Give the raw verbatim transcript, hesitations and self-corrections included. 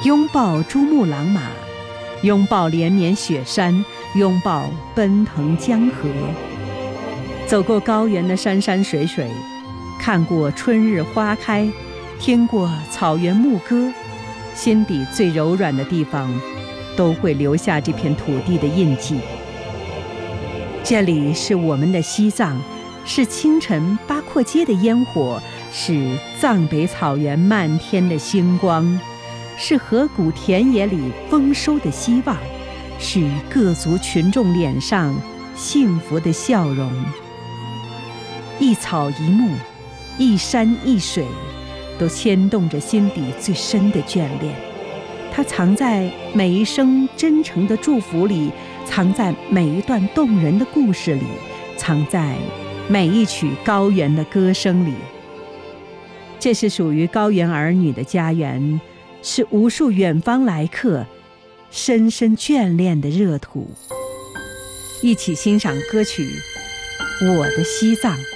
拥抱珠穆朗玛，拥抱连绵雪山，拥抱奔腾江河。走过高原的山山水水，看过春日花开，听过草原牧歌，心底最柔软的地方都会留下这片土地的印记。这里是我们的西藏，是清晨八廓街的烟火，是藏北草原漫天的星光，是河谷田野里丰收的希望，是各族群众脸上幸福的笑容。一草一木，一山一水，都牵动着心底最深的眷恋。它藏在每一声真诚的祝福里，藏在每一段动人的故事里，藏在每一曲高原的歌声里。这是属于高原儿女的家园，是无数远方来客深深眷恋的热土。一起欣赏歌曲《我的西藏》。